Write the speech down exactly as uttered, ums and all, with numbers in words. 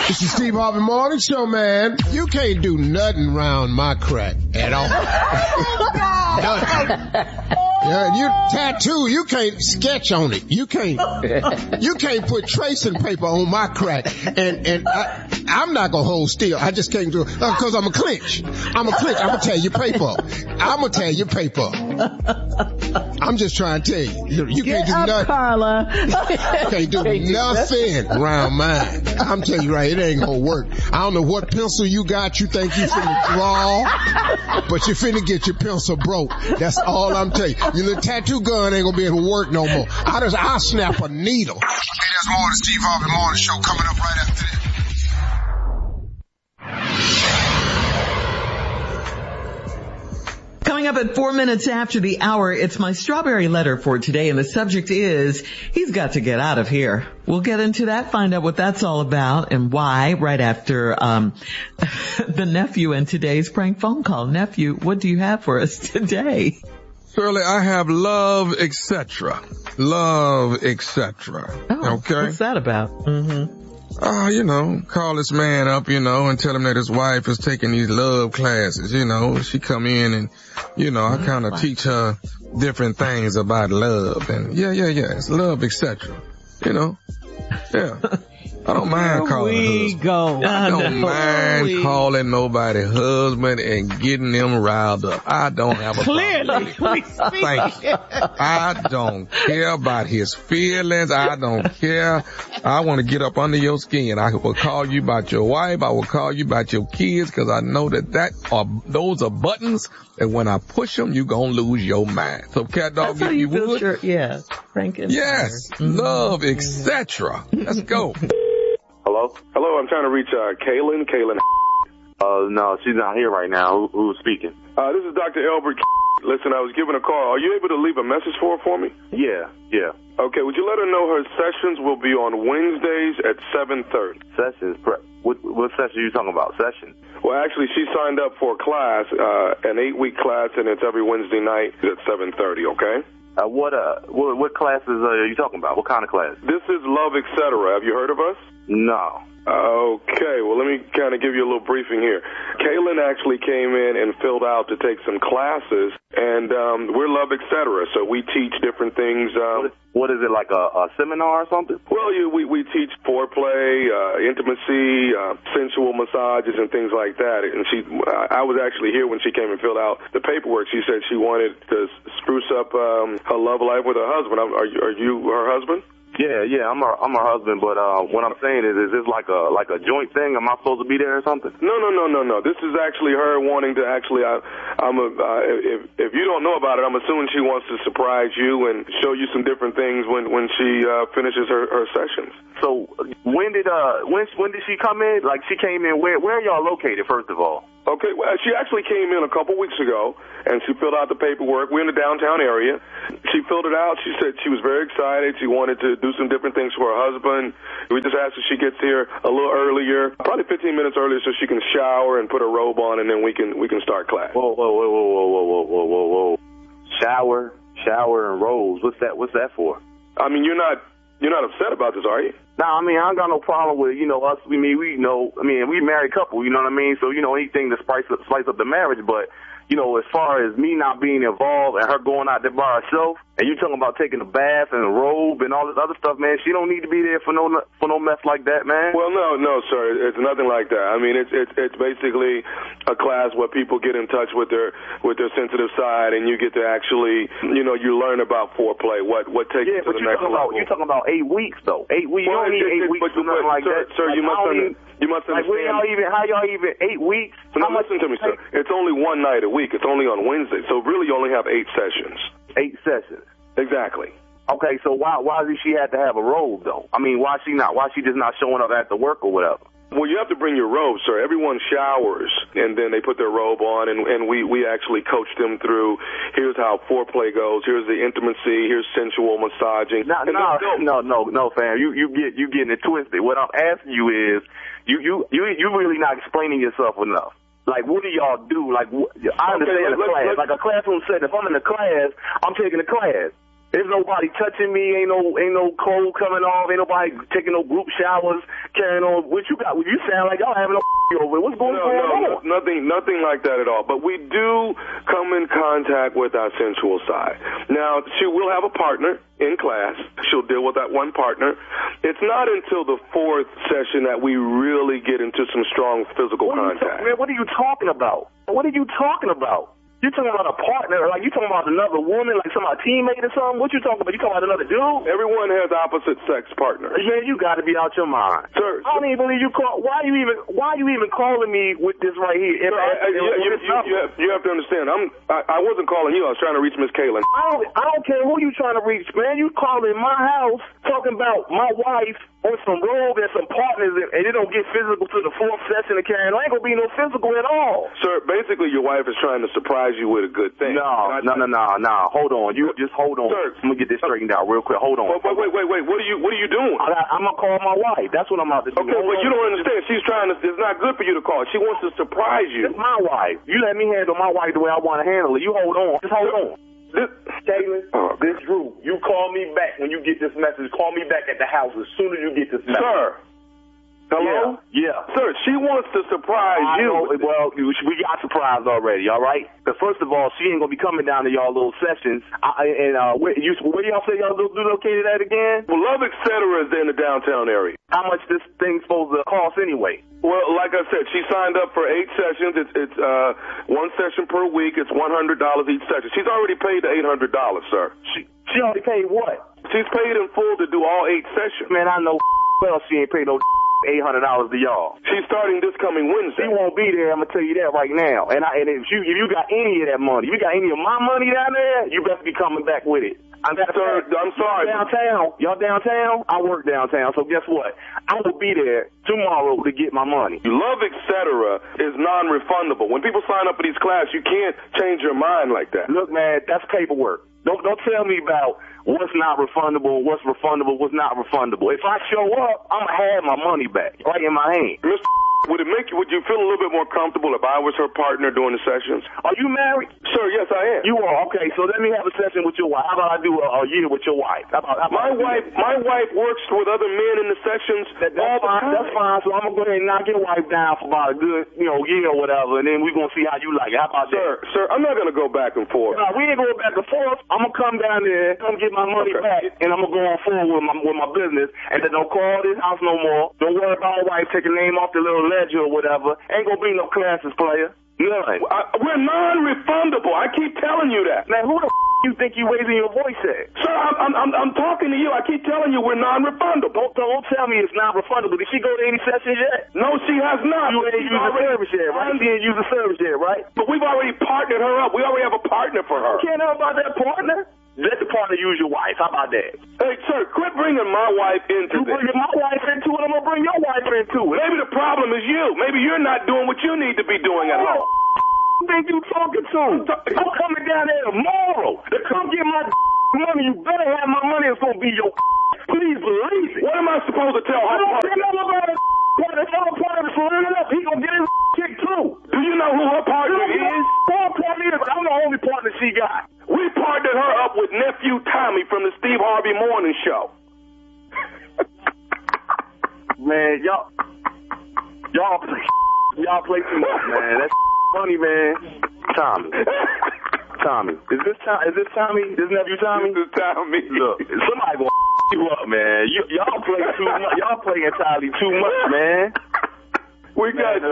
This is Steve Harvey Morning Show, man. You can't do nothing around my crack at all. Nothing. Yeah, you tattoo, you can't sketch on it. You can't, you can't put tracing paper on my crack. And, and I, I'm not gonna hold still. I just can't do it because I'm a clinch. I'm a clinch. I'm gonna tear your paper up. I'm gonna tear your paper up. I'm just trying to tell you. You, you Get can't do up, nothing. Carla. You can't do Can't do nothing around mine. I'm telling you right, it ain't gonna work. I don't know what pencil you got. You think you finna draw, but you finna get your pencil broke. That's all I'm telling you. Your little tattoo gun ain't gonna be able to work no more. I just, I'll snap a needle. Hey, there's more of the Steve Harvey Morning Show coming up right after this. Coming up at four minutes after the hour, it's my strawberry letter for today, and the subject is, he's got to get out of here. We'll get into that, find out what that's all about and why, right after um the nephew and today's prank phone call. Nephew, what do you have for us today? Shirley, I have love, et cetera. Love, et cetera. Oh, okay. What's that about? Mm-hmm. Uh, you know, call this man up, you know, and tell him that his wife is taking these love classes, you know. She come in and, you know, I kind of teach her different things about love. And yeah, yeah, yeah, it's love, et cetera. You know, yeah. I don't mind Here calling we a husband. go. I don't no, mind we... calling nobody husband and getting them riled up. I don't have a Clearly, problem. we speak. Thank you. I don't care about his feelings. I don't care. I want to get up under your skin. I will call you about your wife. I will call you about your kids because I know that that are, those are buttons that when I push them, you gonna lose your mind. So cat dog, That's how if you, you build would. your, yeah, Frankenstein. Yes, mm-hmm. Love, et cetera. Let's go. Hello? Hello, I'm trying to reach uh, Kaylin. Kaylin. Uh, no, she's not here right now. Who, who's speaking? Uh, this is Doctor Elbert. Listen, I was given a call. Are you able to leave a message for her for me? Yeah, yeah. Okay, would you let her know her sessions will be on Wednesdays at seven thirty? Sessions? What, what session are you talking about? Session? Well, actually, she signed up for a class, uh, an eight-week class, and it's every Wednesday night at seven thirty, okay? Uh, what, uh, what, what classes are you talking about? What kind of class? This is Love, et cetera. Have you heard of us? No. Okay, well, let me kind of give you a little briefing here. Kaylin actually came in and filled out to take some classes, and um, we're Love, et cetera. So we teach different things. Um, what is it, like a, a seminar or something? Well, you, we, we teach foreplay, uh, intimacy, uh, sensual massages, and things like that. And she, I was actually here when she came and filled out the paperwork. She said she wanted to spruce up um, her love life with her husband. Are you, are you her husband? Yeah, yeah, I'm her, I'm her husband, but uh, what I'm saying is, is this like a like a joint thing? Am I supposed to be there or something? No, no, no, no, no. This is actually her wanting to actually. I, I'm a. Uh, if if you don't know about it, I'm assuming she wants to surprise you and show you some different things when when she uh, finishes her, her sessions. So when did uh when when did she come in? Like she came in. Where where are y'all located? First of all. Okay, well, she actually came in a couple weeks ago, and she filled out the paperwork. We're in the downtown area. She filled it out. She said she was very excited. She wanted to do some different things for her husband. We just asked if she gets here a little earlier, probably fifteen minutes earlier, so she can shower and put her robe on, and then we can we can start class. Whoa, whoa, whoa, whoa, whoa, whoa, whoa, whoa, whoa! Shower, shower, and robes. What's that? What's that for? I mean, you're not you're not upset about this, are you? Nah, I mean, I ain't got no problem with, you know, us. We mean, we know, I mean, we married couple, you know what I mean? So, you know, anything to spice up, spice up the marriage. But, you know, as far as me not being involved and her going out there by herself, and you talking about taking a bath and a robe and all this other stuff, man, she don't need to be there for no for no mess like that, man. Well, no, no, sir. It's nothing like that. I mean, it's it's it's basically a class where people get in touch with their with their sensitive side, and you get to actually, you know, you learn about foreplay, what what takes yeah, you to the next level. About, you're talking about eight weeks, though. Eight weeks. Well, you don't need it, eight it, weeks but, or nothing but, like sir, that. Sir, like, you must under, you must like, understand. Where y'all even, how y'all even, eight weeks? So now listen to me, sir. It's only one night a week. It's only on Wednesday. So really you only have eight sessions. Eight sessions. Exactly. Okay, so why why does she have to have a robe, though? I mean, why she not? Why she just not showing up after work or whatever? Well, you have to bring your robe, sir. Everyone showers, and then they put their robe on, and, and we, we actually coach them through, here's how foreplay goes, here's the intimacy, here's sensual massaging. No, no, no, no, no, fam. You you get you getting it twisted. What I'm asking you is, you you you you really not explaining yourself enough. Like, what do y'all do? Like, wh- I understand okay, a class. Like a classroom setting. If I'm in a class, I'm taking a class. There's nobody touching me. Ain't no, ain't no cold coming off. Ain't nobody taking no group showers, carrying on. What you got? You sound like y'all having a over. What's going no, on? No, no, nothing, nothing like that at all. But we do come in contact with our sensual side. Now, she will have a partner in class. She'll deal with that one partner. It's not until the fourth session that we really get into some strong physical what contact. Man, what are you talking about? What are you talking about? You talking about a partner, like you talking about another woman, like some teammate or something? What you talking about? You talking about another dude? Everyone has opposite sex partners. Yeah, you got to be out your mind, sir. I don't even believe you call. Why you even? Why you even calling me with this right here? Sir, I, I, you, you, you, you, have, you have to understand. I'm. I, I wasn't calling you. I was trying to reach Miss Kaylin. I don't. I don't care who you trying to reach, man. You calling my house talking about my wife on some robe and some partners, and it don't get physical to the fourth session of carrying. There ain't gonna be no physical at all. Sir, basically your wife is trying to surprise you with a good thing. No, I, no, no, no, no. Hold on. You just hold on. Sir, I'm gonna get this straightened out real quick. Hold on. Wait, wait, wait, wait. What are you? What are you doing? I, I'm gonna call my wife. That's what I'm about to do. Okay, hold well on. you don't understand. She's trying to. It's not good for you to call. She wants to surprise you. It's my wife. You let me handle my wife the way I want to handle it. You hold on. Just hold on. This, Kaylin, uh, this Drew, you call me back when you get this message. Call me back at the house as soon as you get this message. Sir. Hello? Yeah. yeah. Sir, she wants to surprise I you. Know, well, we got surprised already, all right? But first of all, she ain't going to be coming down to y'all little sessions. I, and uh, where, you, where y'all say y'all do located at again? Well, Love, et cetera is in the downtown area. How much this thing's supposed to cost anyway? Well, like I said, she signed up for eight sessions. It's, it's uh, one session per week. It's one hundred dollars each session. She's already paid the eight hundred dollars, sir. She, she already paid what? She's paid in full to do all eight sessions. Man, I know well she ain't paid no eight hundred dollars to y'all. She's starting this coming Wednesday. She won't be there. I'm gonna tell you that right now. And I, and if you if you got any of that money, if you got any of my money down there, you better be coming back with it. I'm Sir, I'm sorry. Downtown, y'all downtown. I work downtown, so guess what? I will be there tomorrow to get my money. Love, et cetera is non-refundable. When people sign up for these classes, you can't change your mind like that. Look, man, that's paperwork. Don't don't tell me about what's not refundable, what's refundable, what's not refundable. If I show up, I'm gonna have my money back right in my hand. Mister Would it make you, would you feel a little bit more comfortable if I was her partner during the sessions? Are you married? Sir, yes, I am. You are? Okay, so let me have a session with your wife. How about I do a, a year with your wife? How about, how about my wife, my wife works with other men in the sessions that, that's all the fine, time. That's fine, so I'm going to go ahead and knock your wife down for about a good, you know, year or whatever, and then we're going to see how you like it. How about sir, that? Sir, I'm not going to go back and forth. No, we ain't going back and forth. I'm going to come down there, come get my money okay. back, and I'm going to go on forward with my, with my business, and then don't call this house no more. Don't worry about my wife taking name off the little ledger or whatever. Ain't gonna be no classes, player. None. I, we're non-refundable. I keep telling you that. Man, who the f*** you think you raising your voice at? Sir, I'm, I'm, I'm talking to you. I keep telling you we're non-refundable. Don't, don't tell me it's non-refundable. Did she go to any sessions yet? No, she has not. You ain't used the service yet, right? She ain't used the service yet, right? But we've already partnered her up. We already have a partner for her. You can't know about that partner? Let the partner use your wife. How about that? Hey, sir, quit bringing my wife into you this. You bringing my wife into it, I'm going to bring your wife into it. Maybe the problem is you. Maybe you're not doing what you need to be doing at home. Who think you talking to? I'm coming down there tomorrow to come get my money. You better have my money. It's going to be your please believe it. What am I supposed to tell her? I don't care nothing about it. If I'm part of the surrender up, he going to get his kicked too. Do you know who her partner is? Her partner is. I'm the only partner she got. We partnered her up with nephew Tommy from the Steve Harvey Morning Show. Man, y'all, y'all play, y'all play too much, man. That's funny, man. Tommy, Tommy, is this Tommy? Is this Tommy? This nephew Tommy? This is Tommy. Look, somebody gonna you up, man. You, y'all play too much. Y'all play entirely too much, man. We got.